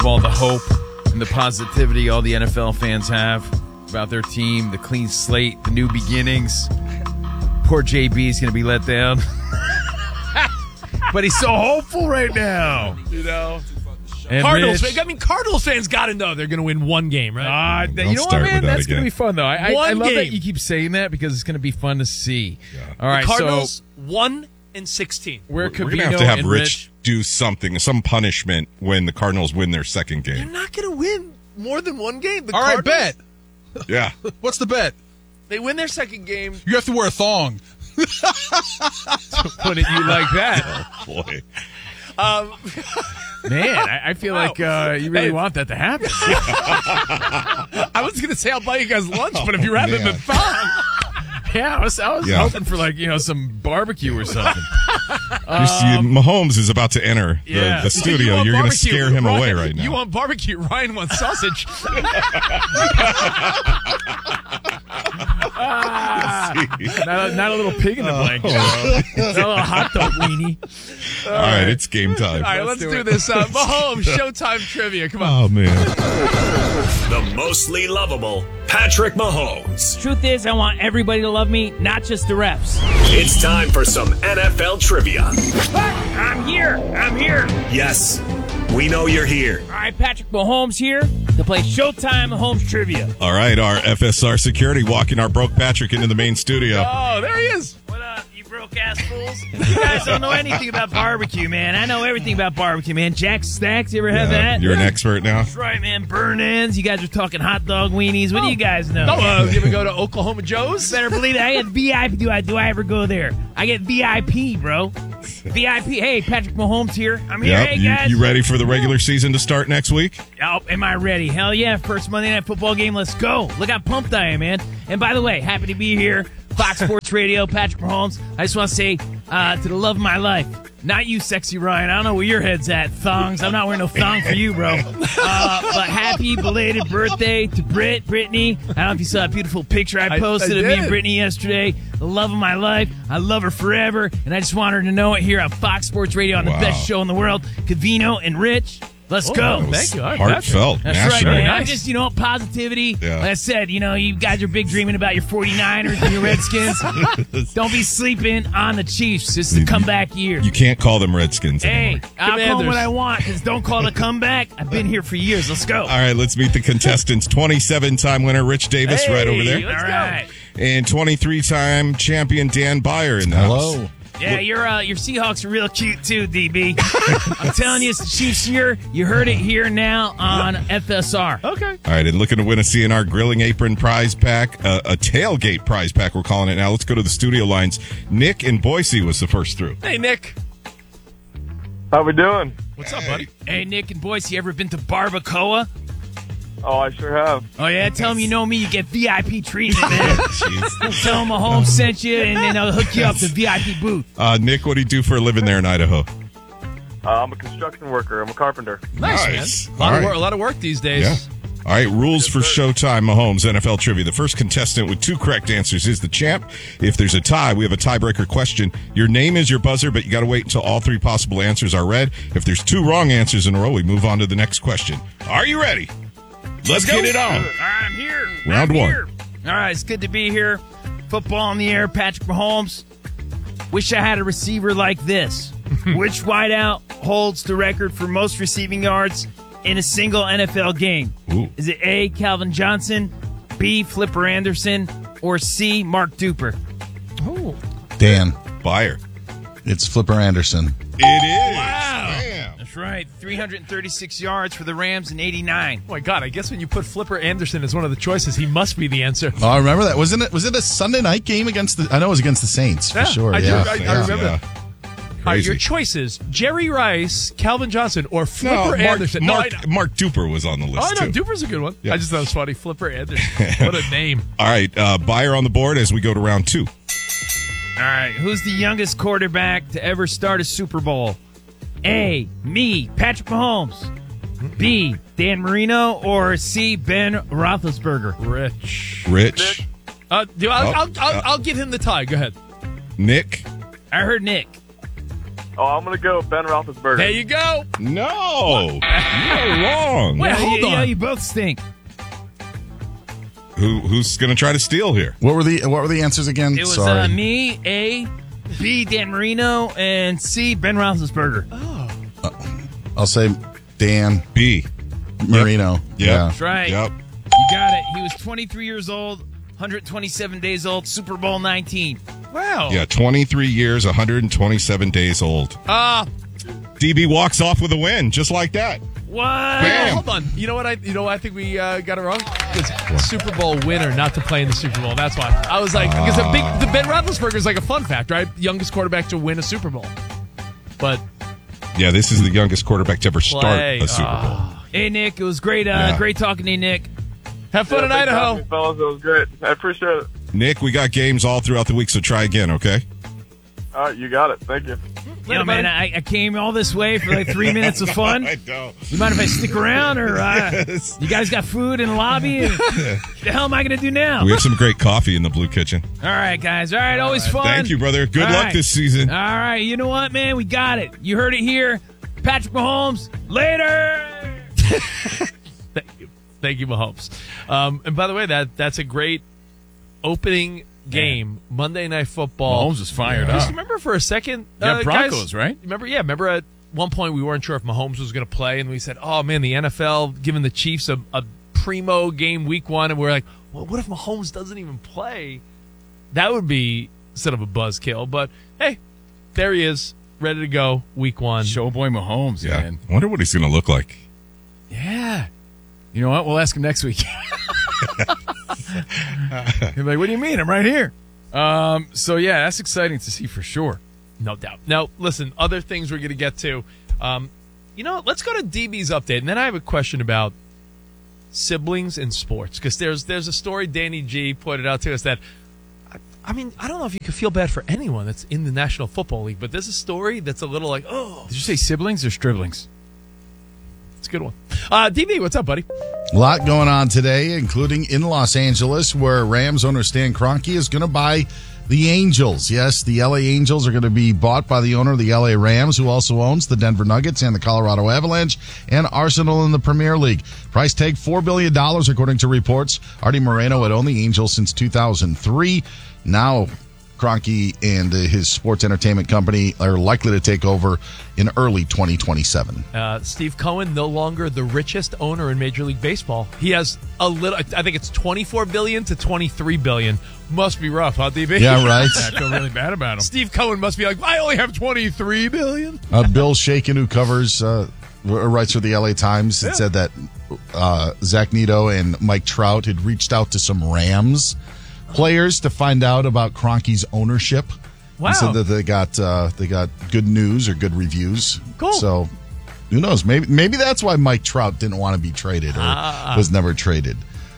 all the hope and the positivity all the NFL fans have about their team, the clean slate, the new beginnings. Poor JB is going to be let down. But he's so hopeful right now. You know? And Cardinals Rich, Cardinals fans got to know they're going to win one game, right? you know what, man? That's going to be fun, though. I love game. that you keep saying that because it's going to be fun to see. Yeah. All right, Cardinals 1-16. We're going to have to Rich do something, some punishment when the Cardinals win their second They're game. not going to win more than one game. All right, bet. Yeah. What's the bet? They win their second game. You have to wear a thong. Put it you like that. Oh, boy. Man, I feel like you really want that to happen. I was going to say I'll buy you guys lunch, but if you're having man. the fun. Yeah, I was hoping for some barbecue or something. Mahomes is about to enter the studio. You're going to scare him away right now. You want barbecue. Ryan wants sausage. Not a little pig in the blanket. Not a little hot dog weenie. All right, it's game time. All right, let's do this. Mahomes, Showtime trivia. Come on. Oh, man. The mostly lovable Patrick Mahomes. Truth is, I want everybody to love me, not just the refs. It's time for some NFL trivia. I'm here. Yes, we know you're here. All right, Patrick Mahomes here to play Showtime Mahomes trivia. All right, our FSR security walking our broke Patrick into the main studio. Oh, there he is. What up, you broke-ass fools? You guys don't know anything about barbecue, man. I know everything about barbecue, man. Jack Stacks, you ever have that? You're an expert now. That's right, man. Burn-ins. You guys are talking hot dog weenies. What do you guys know? You ever go to Oklahoma Joe's? Better believe it. I get VIP. Do I ever go there? I get VIP, bro. VIP. Hey, Patrick Mahomes here. I'm here. Yep. Hey, guys. You ready for the regular season to start next week? Oh, am I ready? Hell yeah. First Monday Night Football game. Let's go. Look how pumped I am, man. And by the way, happy to be here. Fox Sports Radio, Patrick Mahomes. I just want to say to the love of my life, not you, sexy Ryan. I don't know where your head's at. Thongs. I'm not wearing no thong for you, bro. But happy belated birthday to Brittany. I don't know if you saw a beautiful picture I posted of me and Brittany yesterday. The love of my life. I love her forever. And I just want her to know it here on Fox Sports Radio on the best show in the world. Cavino and Rich. Let's go. Thank you. Heartfelt. That's right, national. man. Nice. I just, positivity. Yeah. Like I said, you guys are big dreaming about your 49ers and your Redskins. Don't be sleeping on the Chiefs. This is the comeback year. You can't call them Redskins Hey, anymore. I'll call them Commanders. what I want, because don't call it a comeback. I've been here for years. Let's go. All right, let's meet the contestants. 27-time winner Rich Davis right over there. All right. And 23-time champion Dan Byer in the house. Yeah, your Seahawks are real cute too, DB. I'm telling you, it's the Chiefs year. You heard it here now on FSR. Okay. All right, and looking to win a CNR Grilling Apron prize pack, a tailgate prize pack, we're calling it now. Let's go to the studio lines. Nick in Boise was the first through. Hey, Nick. How we doing? What's up, buddy? Hey, Nick and Boyce, you ever been to Barbacoa? Oh, I sure have. Oh, yeah? Tell them you know me. You get VIP treatment, man. Tell them Mahomes sent you, and then I'll hook you up to VIP booth. Nick, what do you do for a living there in Idaho? I'm a construction worker. I'm a carpenter. Nice, man. All right. A lot of work these days. Yeah. All right, rules for Showtime Mahomes NFL Trivia. The first contestant with 2 correct answers is the champ. If there's a tie, we have a tiebreaker question. Your name is your buzzer, but you got to wait until all 3 possible answers are read. If there's 2 wrong answers in a row, we move on to the next question. Are you ready? Let's get it on. All right, I'm here. Round I'm 1. here. All right, it's good to be here. Football in the air, Patrick Mahomes. Wish I had a receiver like this. Which wideout holds the record for most receiving yards in a single NFL game? Ooh. Is it A, Calvin Johnson, B, Flipper Anderson, or C, Mark Duper? Oh. Dan, Byer. it's Flipper Anderson. It is. Wow. Damn. That's right. 336 yards for the Rams in 89. Oh, my God. I guess when you put Flipper Anderson as one of the choices, he must be the answer. Oh, I remember that. Was it a Sunday night game against the? I know it was against the Saints for sure. I Yeah. remember Yeah. that. All right, Crazy. your choices, Jerry Rice, Calvin Johnson, or Flipper No, Anderson. Mark Duper was on the list, Oh, no, too. Duper's a good one. Yeah. I just thought it was funny. Flipper Anderson. What a name. All right, Byer on the board as we go to round 2. All right, who's the youngest quarterback to ever start a Super Bowl? A, me, Patrick Mahomes. B, Dan Marino, or C, Ben Roethlisberger? Rich. I'll Oh. give him the tie. Go ahead. Nick. I heard Nick. Oh, I'm going to go Ben Roethlisberger. There you go. No, you're wrong. Wait, hold on. Yeah, you both stink. Who's going to try to steal here? What were the answers again? It was Sorry. me, A, B, Dan Marino, and C, Ben Roethlisberger. I'll say Dan B. Marino. Yep. Yeah. That's right. Yep. You got it. He was 23 years old, 127 days old, Super Bowl 19. Wow. Yeah, 23 years, 127 days old. DB walks off with a win, just like that. What? Bam. Hold on. You know what? I think we got it wrong. It's Super Bowl winner not to play in the Super Bowl. That's why I was like, because the Ben Roethlisberger is like a fun fact, right? Youngest quarterback to win a Super Bowl. But Yeah, this is the youngest quarterback to ever start a Super Bowl. Hey, Nick. It was great. Yeah. Great talking to you, Nick. have fun in Thanks for having Idaho. me, fellas. It was great. I appreciate it. Nick, we got games all throughout the week, so try again, okay? All right, you got it. Thank you. Yo, man, I came all this way for like 3 minutes of fun. know. You mind if I stick around, or you guys got food in the lobby? And the hell am I going to do now? We have some great coffee in the Blue Kitchen. All right, guys. All right, always fun. Thank you, brother. Good All luck right. this season. All right, you know what, man? We got it. You heard it here. Patrick Mahomes, later. Thank you, Mahomes. And by the way, that's a great opening game. Monday Night Football. Mahomes was fired Just up. remember for a second, Yeah, Broncos, guys, right? Remember at one point we weren't sure if Mahomes was going to play, and we said, "Oh man, the NFL giving the Chiefs a primo game week 1," and we're like, "Well, what if Mahomes doesn't even play?" That would be sort of a buzzkill. But hey, there he is, ready to go week 1. Showboy Mahomes, Yeah. man. I wonder what he's going to look like. Yeah. You know what? We'll ask him next week. He'll be like, what do you mean? I'm right here. So, yeah, that's exciting to see for sure. No doubt. Now, listen, other things we're going to get to. Let's go to DB's update, and then I have a question about siblings in sports, because there's a story Danny G pointed out to us that, I mean, I don't know if you could feel bad for anyone that's in the National Football League, but there's a story that's a little like, oh. Did you say siblings or striblings? It's a good one. DB, what's up, buddy? A lot going on today, including in Los Angeles, where Rams owner Stan Kroenke is going to buy the Angels. Yes, the LA Angels are going to be bought by the owner of the LA Rams, who also owns the Denver Nuggets and the Colorado Avalanche and Arsenal in the Premier League. Price tag $4 billion, according to reports. Artie Moreno had owned the Angels since 2003. Now, Kroenke and his sports entertainment company are likely to take over in early 2027. Steve Cohen, no longer the richest owner in Major League Baseball. He has a little, I think it's $24 billion to $23 billion. Must be rough, huh, DB? Yeah, right. I feel really bad about him. Steve Cohen must be like, I only have $23 billion. Bill Shaken, who covers writes for the LA Times, had said that Zach Neto and Mike Trout had reached out to some Rams players to find out about Kroenke's ownership. Wow. And said that they got good news or good reviews. Cool. So who knows? Maybe that's why Mike Trout didn't want to be traded or was never traded.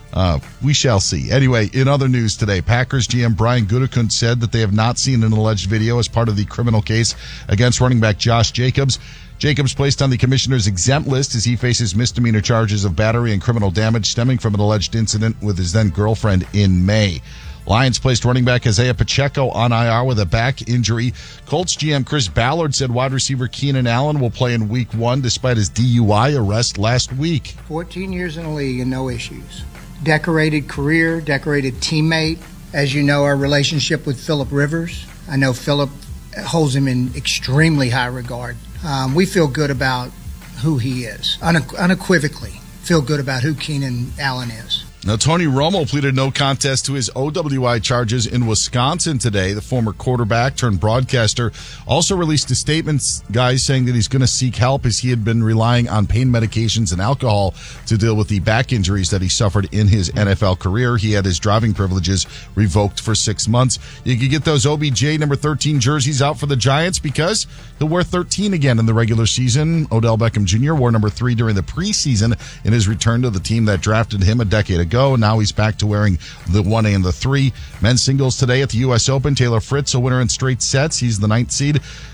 We shall see. Anyway, in other news today, Packers GM Brian Gutekunst said that they have not seen an alleged video as part of the criminal case against running back Josh Jacobs. Jacobs placed on the commissioner's exempt list as he faces misdemeanor charges of battery and criminal damage stemming from an alleged incident with his then-girlfriend in May. Lions placed running back Isaiah Pacheco on IR with a back injury. Colts GM Chris Ballard said wide receiver Keenan Allen will play in Week 1 despite his DUI arrest last week. 14 years in the league and no issues. Decorated career, decorated teammate. As you know, our relationship with Phillip Rivers. I know Phillip holds him in extremely high regard. We feel good about who he is, unequivocally feel good about who Keenan Allen is. Now, Tony Romo pleaded no contest to his OWI charges in Wisconsin today. The former quarterback turned broadcaster also released a statement, guys, saying that he's going to seek help as he had been relying on pain medications and alcohol to deal with the back injuries that he suffered in his NFL career. He had his driving privileges revoked for 6 months. You can get those OBJ number 13 jerseys out for the Giants because he'll wear 13 again in the regular season. Odell Beckham Jr. wore number 3 during the preseason in his return to the team that drafted him a decade ago. Now he's back to wearing the 1 and the 3. Men's singles today at the U.S. Open. Taylor Fritz, a winner in straight sets. He's the 9th seed.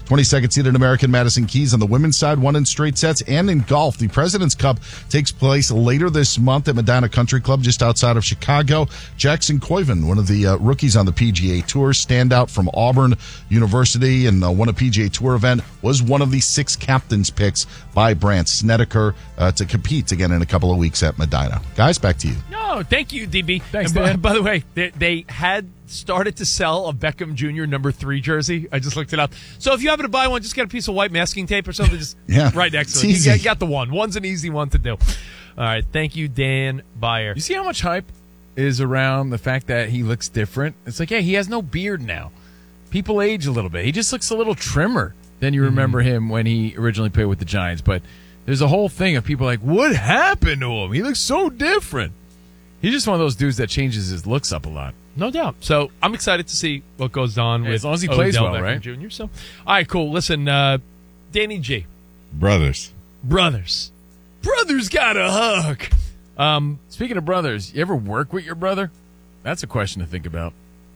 22nd seeded American Madison Keys on the women's side won in straight sets. And in golf, the President's Cup takes place later this month at Medina Country Club just outside of Chicago. Jackson Koiven, one of the rookies on the PGA Tour, standout from Auburn University and won a PGA Tour event, was one of the 6 captains picks by Brandt Snedeker to compete again in a couple of weeks at Medina. Guys, back to you. No, thank you, DB. Thanks, and Dan. by the way, they had started to sell a Beckham Jr. number 3 jersey. I just looked it up. So if you happen to buy one, just get a piece of white masking tape or something, just right next to it. Easy. You got the one. One's an easy one to do. All right, thank you, Dan Beyer. You see how much hype is around the fact that he looks different? It's like, yeah, he has no beard now. People age a little bit. He just looks a little trimmer than you remember him when he originally played with the Giants. But there's a whole thing of people like, what happened to him? He looks so different. He's just one of those dudes that changes his looks up a lot. No doubt. So I'm excited to see what goes on with As long as he plays Odell well, Beckham right? Jr. So, all right, cool. Listen, Danny G. Brothers. Brothers got a hug. Speaking of brothers, you ever work with your brother? That's a question to think about.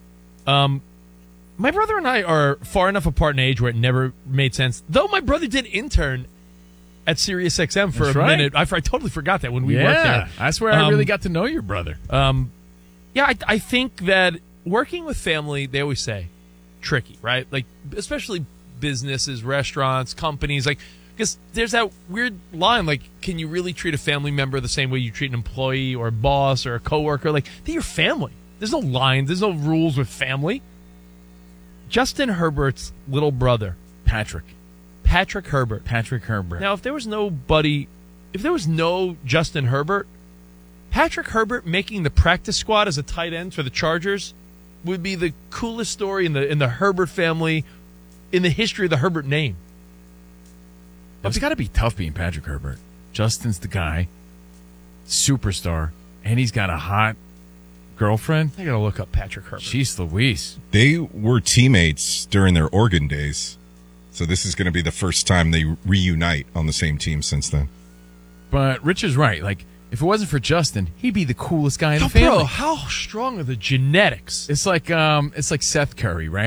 My brother and I are far enough apart in age where it never made sense. Though my brother did intern at Sirius XM for That's a right. minute. I totally forgot that when we worked there. That's where I really got to know your brother. I think that working with family, they always say, tricky, right? Like, especially businesses, restaurants, companies, like, because there's that weird line, like, can you really treat a family member the same way you treat an employee or a boss or a coworker? Like, they're your family. There's no lines. There's no rules with family. Justin Herbert's little brother, Patrick Herbert. Patrick Herbert. Now, if there was no Justin Herbert, Patrick Herbert making the practice squad as a tight end for the Chargers would be the coolest story in the Herbert family, in the history of the Herbert name. It's got to be tough being Patrick Herbert. Justin's the guy, superstar, and he's got a hot girlfriend. I gotta look up Patrick Herbert. Jeez Louise. They were teammates during their Oregon days. So this is going to be the first time they reunite on the same team since then. But Rich is right. Like, if it wasn't for Justin, he'd be the coolest guy in the family. Bro, how strong are the genetics? It's like Seth Curry, right?